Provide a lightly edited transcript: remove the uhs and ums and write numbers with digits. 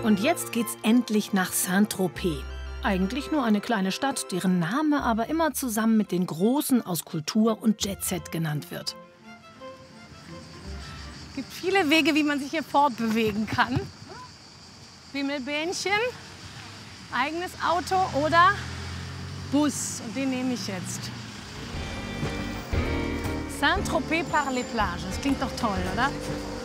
Und jetzt geht's endlich nach Saint-Tropez. Eigentlich nur eine kleine Stadt, deren Name aber immer zusammen mit den Großen aus Kultur und Jet-Set genannt wird. Es gibt viele Wege, wie man sich hier fortbewegen kann. Bimmelbähnchen, eigenes Auto oder Bus. Und den nehme ich jetzt. Saint-Tropez par les plages. Das klingt doch toll, oder?